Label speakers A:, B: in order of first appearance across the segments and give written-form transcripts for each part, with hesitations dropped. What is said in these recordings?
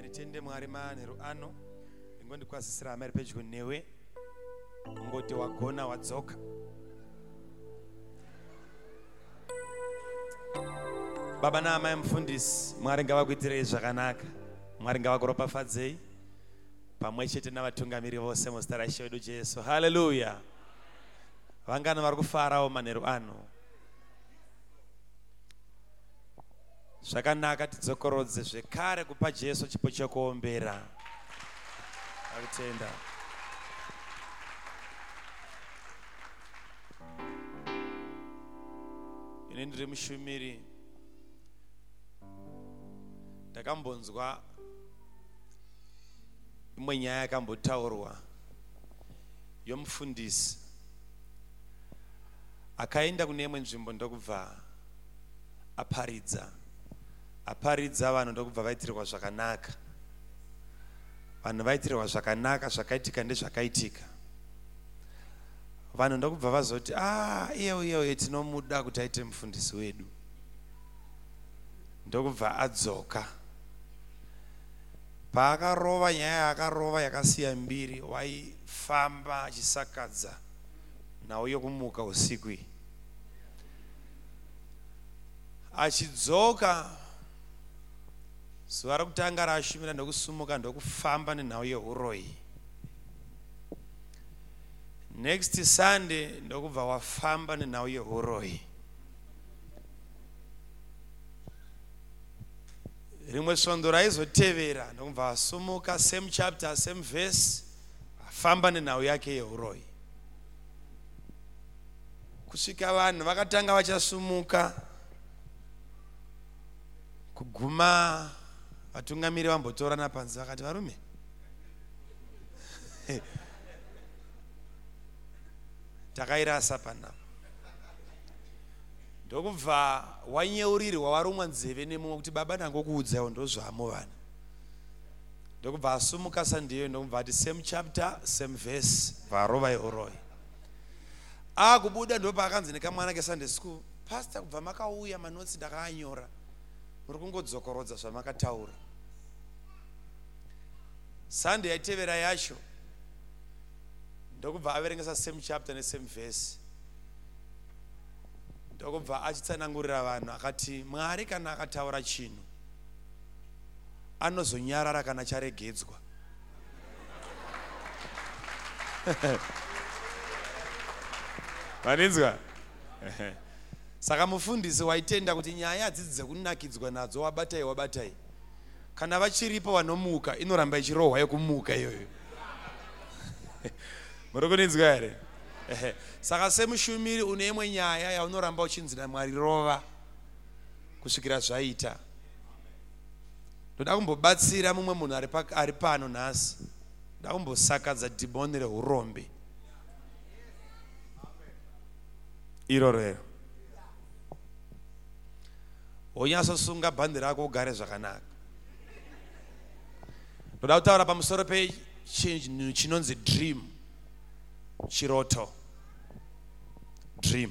A: Tende Mwari manheru ano ingondikwazisira hama iri pedyo newe ungoti wagona wadzoka. Baba naamai mufundisi, Mwari ngavakuitirei zvakanaka, Mwari ngavakuropafadzei pamwe chete navatungamiri vose muzita raIshe wedu Jesu. Haleluya. Vangano vari kufarawo manheru ano. Zvakanaka tidzokorodze zvekare kupa Jesu chipo chekuombera. Akutenda. Ini ndiri mushumiri. Ndakambonzwa imwe nyaya yakambotaurwa yomufundisi akaenda kune imwe nzvimbo ndokubva aparidza vanhu ndokubva vaitirwa zvakanaka. Vanhu vaitirwa zvakanaka, zvakaitika ndezvakaitika. Vanhu ndokubva vazoti iye tinomuda kuti aite mufundisi wedu. Ndokubva adzoka. Paakarova nyaya yakarova yakasiya mbiri, waifamba achisakadza nawo yokumuka usiku. Achidzoka zuva rokutanga raashumira ndokusumuka ndokufamba nenhau yeuroi. Next Sunday ndokubva wafamba nenhau yeuroi. Rimwe svondo raizotevera ndokubva asumuka, same chapter, same verse, afamba nenhau yake yeuroi. Kusvika vanhu vakatanga vachasumuka, kuguma vatungamiri vambotorana panze vakati, varume, takairasa panapa. Ndokubva wanyeurirwa warumwa nzeve nemumwe kuti baba ndangokuudzawo ndozvamo vanhu. Ndokubva asumuka sandiyo ndokubva ati same chapter, same verse, varova yeuroi. Kubuda ndopaakanzi nekamwana keSunday school, pastor, kubva makauya manotsi ndakaanyora, muri kungodzokorodza zvamakataura. Sunday yaitevera yacho ndokubva averengesa same chapter nesame verse. Ndokubva achitsanangurira vanhu akati Mwari kana akataura chinhu anozonyarara kana charegedzwa. Maninzwa? Saka mufundisi waitenda kuti nyaya hadzidzi dzekunakidzwa nadzo wabatai. Kana vachiripo vanomuka, inoramba ichirohwa yokumuka iyoyo. Muri kuninzwa here? Saka semushumiri une imwe nyaya yaunoramba uchinzi naMwari rova kusvikira zvaita. Ndoda kumbobatsira mumwe munhu ari pano nhasi. Ndoda kumbosakadza dhimoni reurombe irorero. Wonyatsosunga bhande rako ugare zvakanaka. Ndoda kutaura pamusoro pechinhu chinonzi dream, chiroto. Dream.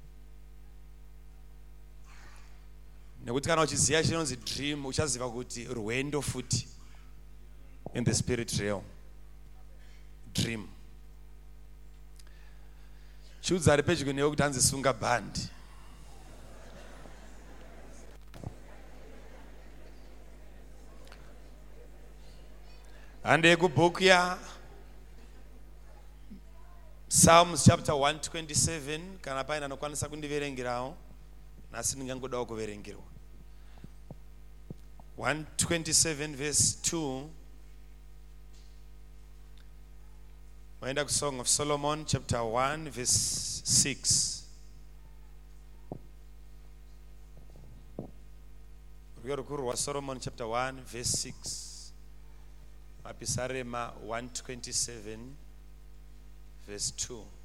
A: Nekuti kana uchiziva chinonzi dream uchaziva kuti rwendo futi in the spirit realm. Dream. Chiudza ari pedyo newe kuti hanzi sunga bhandi. Hande kubhuku ya Psalms chapter 127, kana paina anokwanisa kundiverengerawo, nasi ndingangodawo kuverengerwa. 127 verse 2. Waenda ku Song of Solomon chapter 1 verse 6. Rukuru wa Solomon chapter 1 verse 6. Mapisarema 127 verse 2.